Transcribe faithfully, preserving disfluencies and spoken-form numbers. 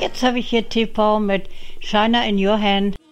Jetzt habe ich hier T V mit China in Your Hand.